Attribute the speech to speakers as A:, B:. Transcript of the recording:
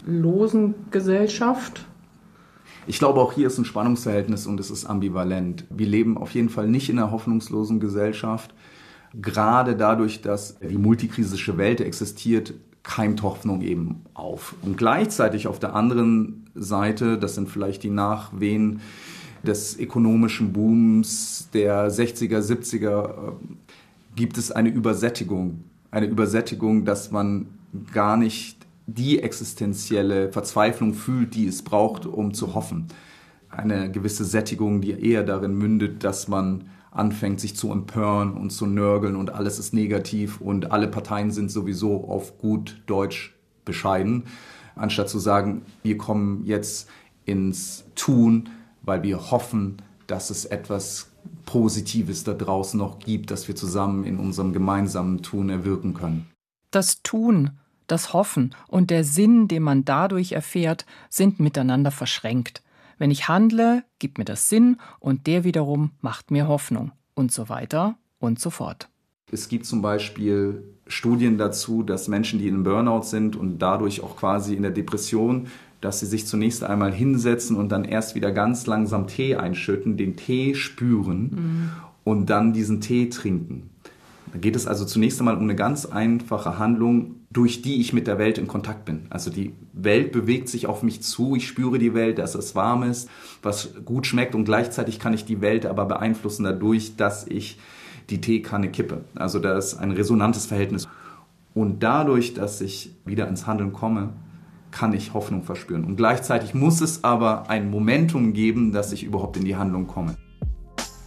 A: hoffnungslosen Gesellschaft?
B: Ich glaube, auch hier ist ein Spannungsverhältnis und es ist ambivalent. Wir leben auf jeden Fall nicht in einer hoffnungslosen Gesellschaft. Gerade dadurch, dass die multikrisische Welt existiert, keimt Hoffnung eben auf. Und gleichzeitig auf der anderen Seite, das sind vielleicht die Nachwehen des ökonomischen Booms der 60er, 70er, gibt es eine Übersättigung. Eine Übersättigung, dass man gar nicht die existenzielle Verzweiflung fühlt, die es braucht, um zu hoffen. Eine gewisse Sättigung, die eher darin mündet, dass man anfängt, sich zu empören und zu nörgeln und alles ist negativ und alle Parteien sind sowieso auf gut Deutsch bescheiden, anstatt zu sagen, wir kommen jetzt ins Tun, weil wir hoffen, dass es etwas Positives da draußen noch gibt, das wir zusammen in unserem gemeinsamen Tun erwirken können.
C: Das Tun, das Hoffen und der Sinn, den man dadurch erfährt, sind miteinander verschränkt. Wenn ich handle, gibt mir das Sinn und der wiederum macht mir Hoffnung und so weiter und so fort.
B: Es gibt zum Beispiel Studien dazu, dass Menschen, die in Burnout sind und dadurch auch quasi in der Depression, dass sie sich zunächst einmal hinsetzen und dann erst wieder ganz langsam Tee einschütten, den Tee spüren und dann diesen Tee trinken. Da geht es also zunächst einmal um eine ganz einfache Handlung, durch die ich mit der Welt in Kontakt bin. Also die Welt bewegt sich auf mich zu, ich spüre die Welt, dass es warm ist, was gut schmeckt und gleichzeitig kann ich die Welt aber beeinflussen dadurch, dass ich die Teekanne kippe. Also da ist ein resonantes Verhältnis. Und dadurch, dass ich wieder ins Handeln komme, kann ich Hoffnung verspüren. Und gleichzeitig muss es aber ein Momentum geben, dass ich überhaupt in die Handlung komme.